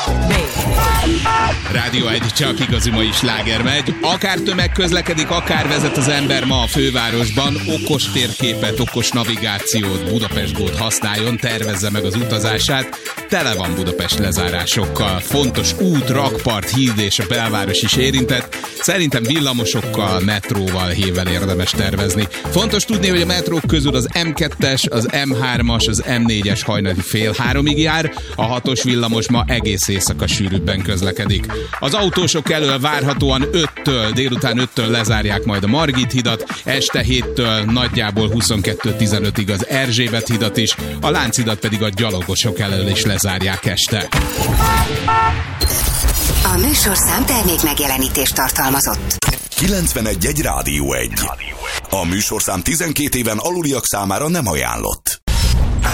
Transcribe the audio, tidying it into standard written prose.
Rádió 1, csak igazi mai sláger megy. Akár tömeg közlekedik, akár vezet az ember ma a fővárosban, okos térképet, okos navigációt, Budapest Gót használjon, tervezze meg az utazását. Tele van Budapest lezárásokkal. Fontos út, rakpart, híd és a belváros is érintett. Szerintem villamosokkal, metróval, hévvel érdemes tervezni. Fontos tudni, hogy a metrók közül az M2-es, az M3-as, az M4-es hajnali fél 3-ig jár, a 6-os villamos ma egész éjszaka sűrűbben közlekedik. Az autósok elől várhatóan 5-től, délután 5-től lezárják majd a Margit hidat, este 7-től nagyjából 22:15-ig az Erzsébet hidat is, a Lánchidat pedig a gyalogosok elől is lezárják este. A műsorszám termék megjelenítést tartalmazott. 91.1 Rádió 1. A műsorszám 12 éven aluliak számára nem ajánlott.